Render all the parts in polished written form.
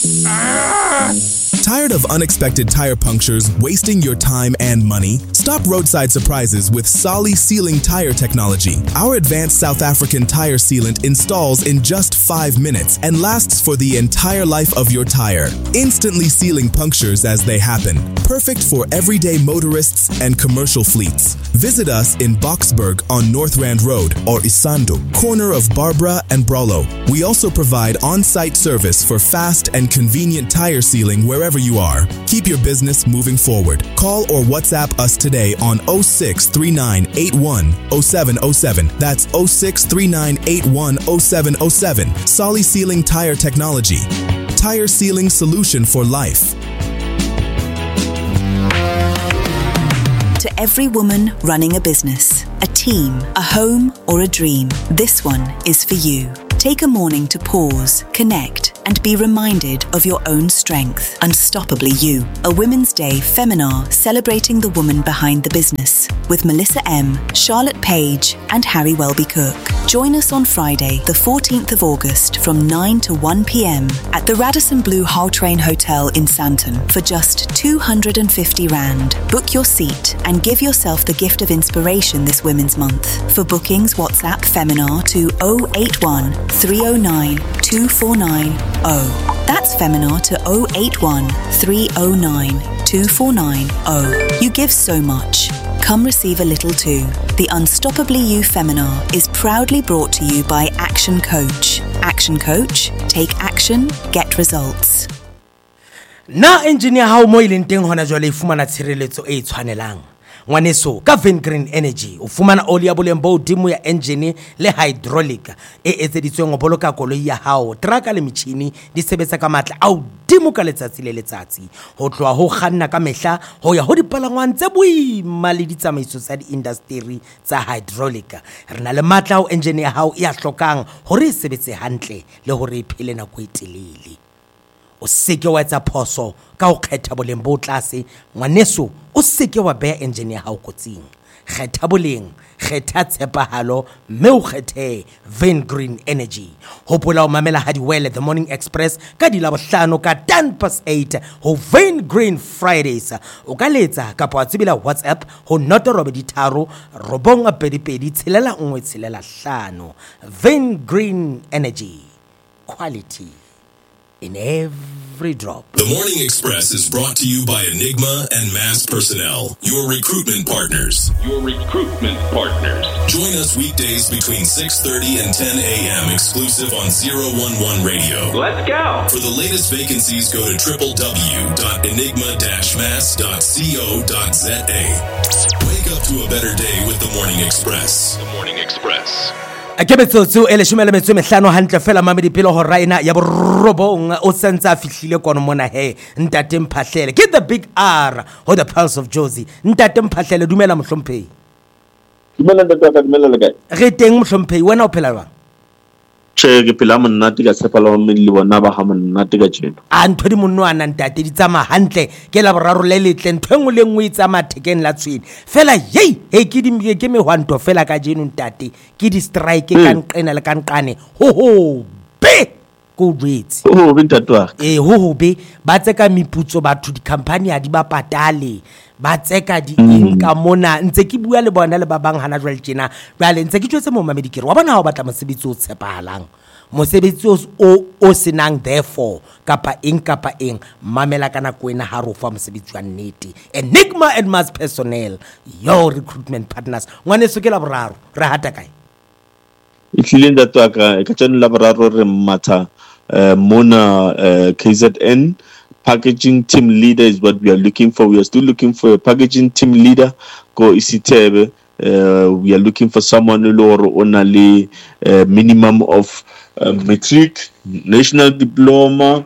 Tired of unexpected tire punctures wasting your time and money? Stop roadside surprises with Solly Sealing Tire Technology. Our advanced South African tire sealant installs in just 5 minutes and lasts for the entire life of your tire, instantly sealing punctures as they happen. Perfect for everyday motorists and commercial fleets. Visit us in Boksburg on North Rand Road or Isando, corner of Barbara and Brolo. We also provide on-site service for fast and convenient tire sealing wherever you are. Keep your business moving forward. Call or WhatsApp us today on 0639810707. That's 0639810707. Solly Sealing Tire Technology. Tire sealing solution for life. To every woman running a business, a team, a home, or a dream, this one is for you. Take a morning to pause, connect, and be reminded of your own strength. Unstoppably You, a Women's Day Feminar celebrating the woman behind the business with Melissa M., Charlotte Page, and Harry Welby Cook. Join us on Friday, the 14th of August from 9 to 1 p.m. at the Radisson Blu Gautrain Hotel in Sandton for just 250 Rand. Book your seat and give yourself the gift of inspiration this Women's Month. For bookings, WhatsApp Feminar to 081 309 2490. That's Feminar to 081 309 2490. You give so much. Come receive a little too. The Unstoppably You Feminar is proudly brought to you by Action Coach. Action Coach, take action, get results. Na engineer how mo ileng teng hona jwale e fumana tshireletso e tshwanelang. Ngwaneso ka Vin Green Energy o fumana oli ya boleng bo hodimo ya engine le hydraulic e etseditsweng go boloka koloi ya hao, traka le metšhini di sebetsa ka matla a hodimo ka letsatsi le letsatsi ho tloa ho kganna ka mehla ho ya ho dipalangwang tse boima le ditsamaiso tsa di-industry tsa hydraulic. Re na le matla ho engine ya hao e a hlokang hore e sebetse hantle le hore e phele nako e telele. O seke wa etsa phoso ka ho kgetha boleng bo tlase. Ngwaneso o seke wa beha engine ya hao kotsing. Kgetha boleng, kgetha tshepahalo, mme o kgethe Vin Green Energy. Hopola o mamela Hadiwele The Morning Express ka di Labohlano ka 8:10 ho Vin Green Fridays. O ka letsa kapa wa tsebela WhatsApp ho noto robedi tharo robong pedipedi tshelela nngwe tshelela hlano. Vin Green Energy, quality in every drop. The Morning Express is brought to you by Enigma and Mass Personnel, your recruitment partners. Join us weekdays between 6:30 and 10 a.m. exclusive on 011 Radio. Let's go. For the latest vacancies, go to www.enigma-mass.co.za. Wake up to a better day with The Morning Express. The Morning Express. Akebetsotso ele shumele metso mehlano hantle fela mamedi pelo ho raina ya borobong o sentsa fihlile kono mona he ntate Mphahlele. Get the big R ho the pulse of Josie. Ntate Mphahlele dumela mohlomphehi. Dumela ntate ka dumela le kae? Re teng mohlomphehi, wena o phela jwang? Che ke phela monate ka tshepala mo le bona ba ha monate ka tjeno. A ntho di monwana ntate di tsama hantle ke la boraro le letle ntho engwe le ngwe e tsama thekeng la tshwene fela he ke mehwanto fela ka jeno ntate ke di strike ka nqena le ka nqane ho be go wetse ho be ntate wa ho be ba tseka meputso batho di company ha di ba patale ba tseka di inka mona ntse ke bua le bona le ba bang hana jwale tjena jwale ntse ke tshwetse mo mamedikere wa bona ha o batla mosebetsi o tshepahalang mosebetsi o senang therefore kapa eng mamela kana kwena ha ro fa mosebetsi wa nnete. Enigma and Mass Personnel, your recruitment partners. Ngwaneso ke la boraro re hata kae e tlile ntate wa ka tseno la boraro re matha mona KZN. Packaging team leader is what we are looking for. We are still looking for a packaging team leader. Go Isitebe. We are looking for someone who only minimum of matric, national diploma,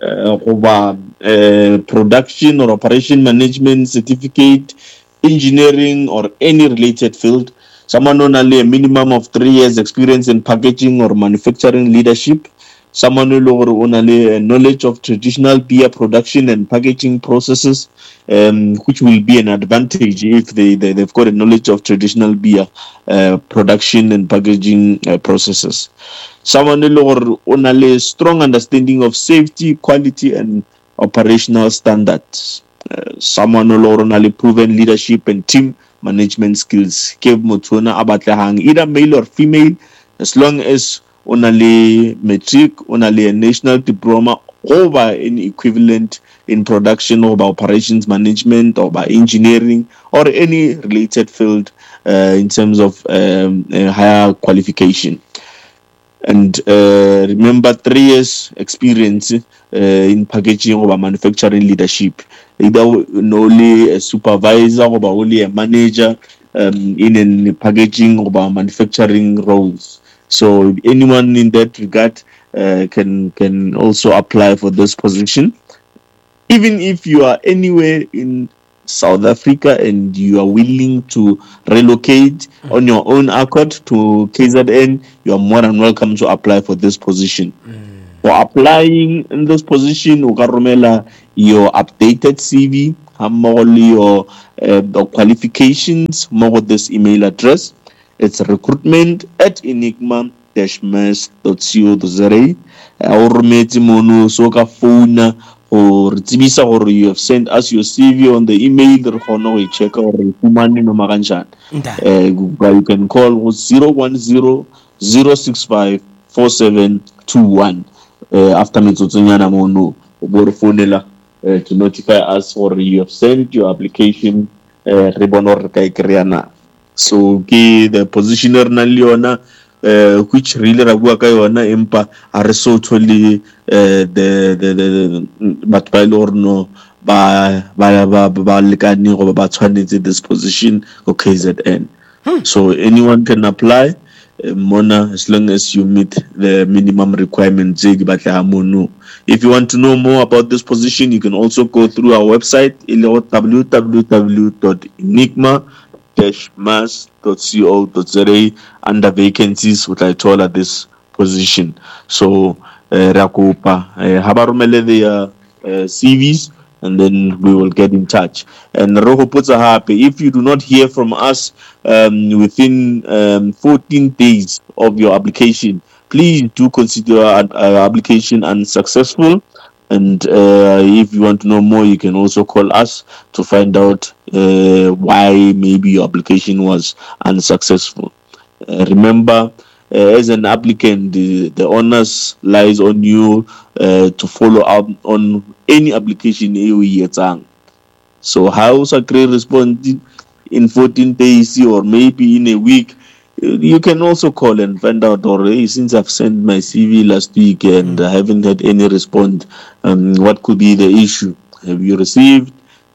production or operation management certificate, engineering or any related field. Someone only a minimum of 3 years experience in packaging or manufacturing leadership. Someone who only knowledge of traditional beer production and packaging processes, which will be an advantage if they've got a knowledge of traditional beer production and packaging processes. someone who has a strong understanding of safety, quality, and operational standards. Someone who has proven leadership and team management skills. Either male or female, as long as only matric, only a national diploma, or by any equivalent in production or by operations management or by engineering or any related field in terms of higher qualification. And remember, 3 years experience in packaging or manufacturing leadership. Either only a supervisor or only a manager in packaging or manufacturing roles. So anyone in that regard can also apply for this position. Even if you are anywhere in South Africa and you are willing to relocate on your own accord to KZN, you are more than welcome to apply for this position. For applying in this position, you can remember your updated CV, your qualifications, more this email address. It's recruitment@enigma-mas.co.za. Or or you have sent us your CV on the email. We check or you can call 010-065-4721 after to notify us or you have sent your application. So the positioner naliona which really impa are so totally the but by or no by this position or KZN. So anyone can apply, Mona, as long as you meet the minimum requirements. If you want to know more about this position, you can also go through our website www.enigma-mas.co.za under vacancies, which I told at this position. So Rakupa Habarumele their CVs, and then we will get in touch. And Roho puts a happy. If you do not hear from us within 14 days of your application, please do consider our application unsuccessful. And if you want to know more, you can also call us to find out why maybe your application was unsuccessful. Remember, as an applicant, the onus lies on you to follow up on any application you get. So how to respond in 14 days or maybe in a week? You can also call and find out, or hey, since I've sent my CV last week and I haven't had any response, what could be the issue? Have you received?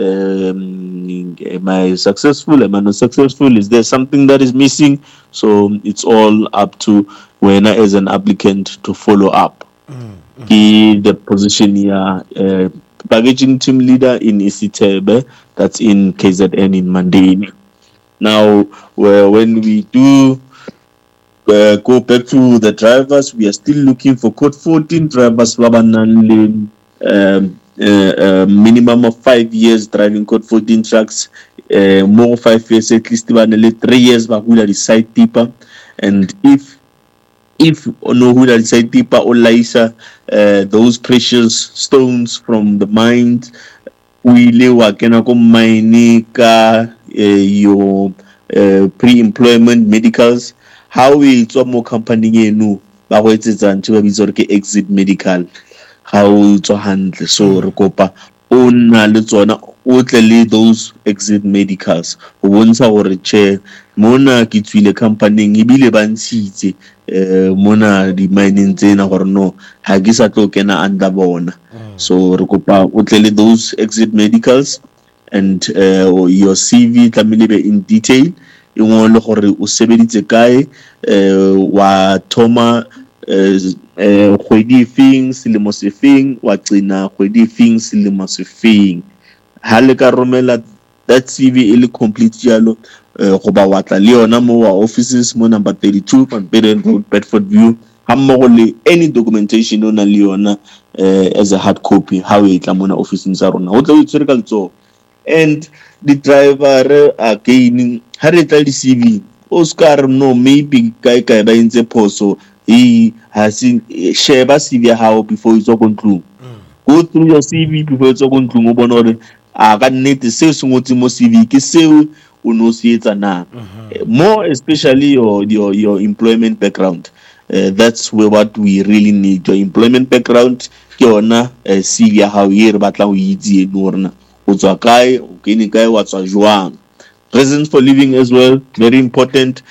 Am I successful? Am I not successful? Is there something that is missing? So it's all up to when as an applicant to follow up. The position here, packaging team leader in Isitebe, that's in KZN in Mandeni. Now, when we do go back to the drivers, we are still looking for code 14 drivers, minimum of 5 years driving code 14 trucks, more 5 years, at least 3 years, the side tipper. And if no who that side tipper or Laisa, those precious stones from the mines, we live mining your pre-employment medicals, how we more company no exit medical, how to handle so recopa those exit medicals bontsha gore che mona ke tswile company ibile ba ntshitse mona di mining tsena gore no ha ke sa tlo kena under bona. So recopa those exit medicals and your CV tlamile be in detail e ngole gore o sebeditse kae wa thoma kgwedi feng selemo se feng wa tsena kgwedi feng selemo se feng ha le ka romela that CV ile complete jalo go ba watla le yona mo wa offices mo number 32 Van Road, Bedford View, ha mmogo le any documentation ona le yona as a hard copy how e tla mona officing tsa rona o tla o tsere ka letso. And the driver again ha re tla di CV Oscar no maybe kai ba intse phoso has sheba CV how before you talk on clue. Go through your CV before you talk on clue. Bonore a ka nnete se se ngotse mo CV ke seo o no se etsa na. More especially your employment background. That's what we really need. Your employment background ke yona CV how ye re batla o itse eno rena o tswa kae o kene kae wa tswa jwang. Reasons for leaving as well, very important.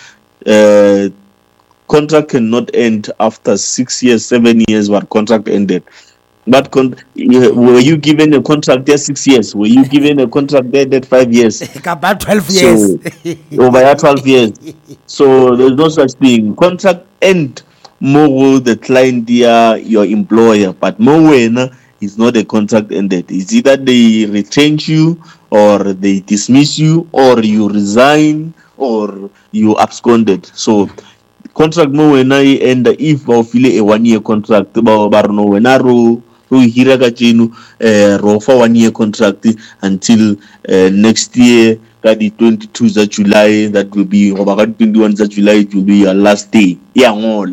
Contract cannot end after 6 years, 7 years. What contract ended? But were you given a contract there 6 years? Were you given a contract there that 5 years? About 12 years. Over 12 years. So there's no such thing. Contract end more the client there, your employer, but more when it's not a contract ended. It's either they retrench you or they dismiss you or you resign or you absconded. So contract mo when I end if ba file a 1 year contract ba no when ro hira ka tseno ro for 1 year contract until next year ka di 22 za July, that will be go ba ka 21 za July, it will be your last day ya ngola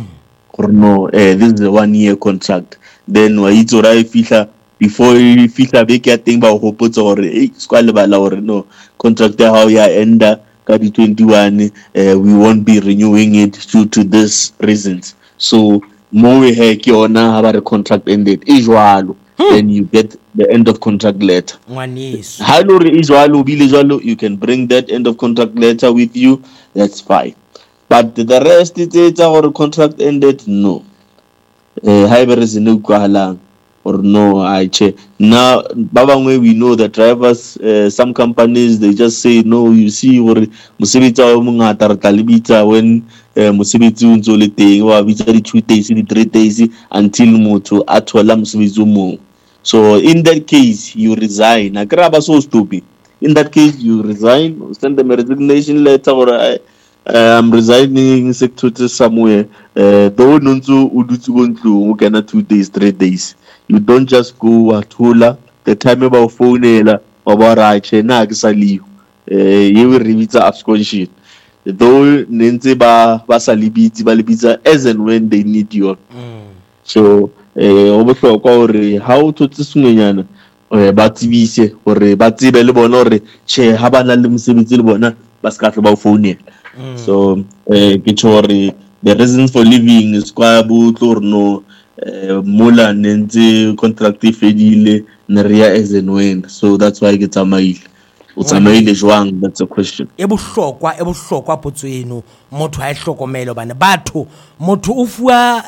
no this is a 1 year contract. Then wa itse ra fihla before you fihla be ke teng ba go potsa gore skwa le bala gore no contract ya how ya enda ka di 21 we won't be renewing it due to this reasons. So mo we he ke ona ha ba re contract ended ijwalo, then you get the end of contract letter. Ngwaneso Ha lo re ijwalo bile jwalo, you can bring that end of contract letter with you, that's fine. But the rest it's our contract ended, no. However is no kwahalang or no aiche. Now babangwe we know that drivers, some companies they just say no, you see or musibita o mongata re talibita when musibiti unzo le teng wa bitsa di 2 days di 3 days until motho a thola musibitsi mo. So in that case you resign. Akraba so stupid. In that case you resign, send them a resignation letter or I'm resigning sector somewhere. Though nonzo udutsu gontu ukena 2 days 3 days. You don't just go at hula the time about phone ela obara chena kusaliwa. You will revita absconsion. Though nenze ba salibiti ba libita as and when they need you. So obohlokwa hore ha o thotse sengwenyana ba tsebise hore ba tsebe le bona hore che ha bana le mosebetsi le bona ba ska tla ba phone. So the reasons for leaving is kwa butlo no mula nenze contract fedile neria as and when. So that's why get amaile utsamaile jwang, that's a question. e bohlokwa potso eno motho ha e hlokomelo bana batho motho o fuwa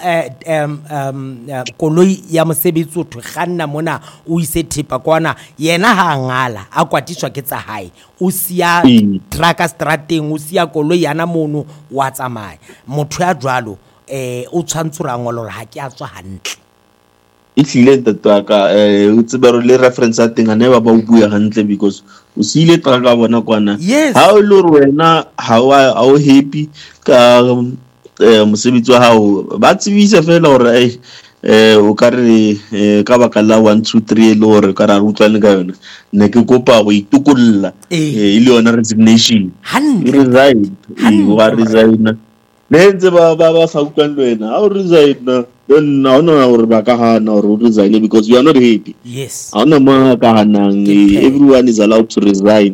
koloi ya mosebetsi o thganna mona o ise thipa kwana yena ha ngala a kwatiswa ke tsa hae o sia truck strateng o sia koloi yana mono wa tsamaya motho ya jwalo o tshwantsura ngolo ha ke a tswa hantle ihlile tataka utsebero le reference atinga never ba ubuya hantle because usile traka bona kwana ha o lo wena ha o happy ka mosebetsi wa hao ba tsebisa fela hore o ka re ka baka la 1 2 3 le hore ka ra utlwane ka yona ne ke kopa go itukulla ile yona resignation resign wa resign nenze ba sa utlwane wena ha o resign then no or bakahana or resign because you are not happy. Yes. Everyone is allowed to resign.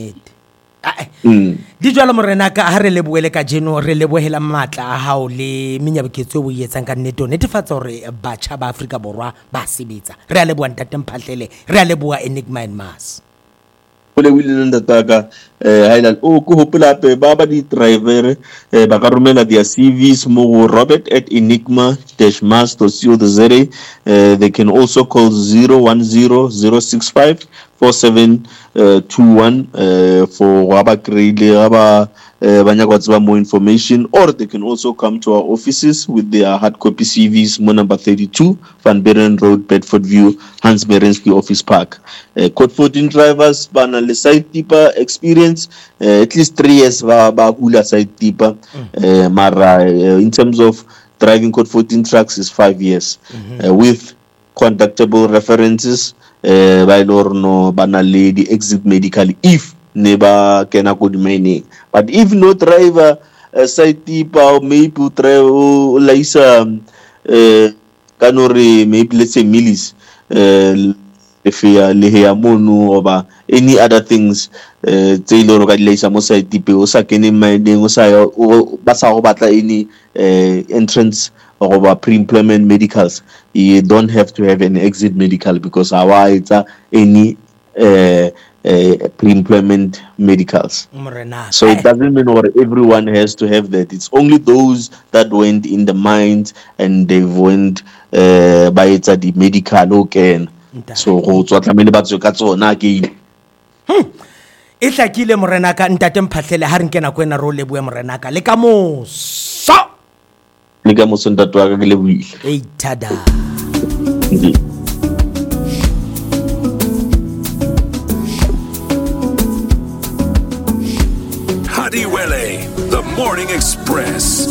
Di jwalo morena ka ha re leboele ka jeno re lebohela matla a hao le menyabeketso o yetsang ka neto netefatsa hore batjha ba Afrika Borwa ba sebetsa re a leboa ntate Mphahlele re a leboa Enigma and Mars ole wile ndataka highland ko hopola pe ba di driver ba ka romela dia CVs mo robert@enigma-mars.co.za. They can also call 010-065-4721 for waba creile aba banya kwa tsaba more information, or they can also come to our offices with their hard copy CVs mo number 32 Van Buren Road, Bedford View, Hans Berensky Office Park. Code 14 drivers bana le side tipper experience at least 3 years ba hula side tipper mara in terms of driving code 14 trucks is 5 years with conductable references by no bana lady exit medical if never kena good mining. But if no driver site pa maybe o try o laisa kanore maybe let's say Millis if you are mono or any other things Taylor ka laisa mo site pe o sa kene minding o sa ba sa go batla any entrance or pre-employment medicals. You don't have to have an exit medical because it's any pre-employment medicals. So it doesn't mean everyone has to have that. It's only those that went in the mind and they went by the medical again. So go tswa tlamele ba tswe ka tsona again. E hlakile morenaka ntate Mphahlele ha re nkena go ena ro lebue morenaka le ka moso ntate wa ka ke leboile. tada Hadiwele, the Morning Express.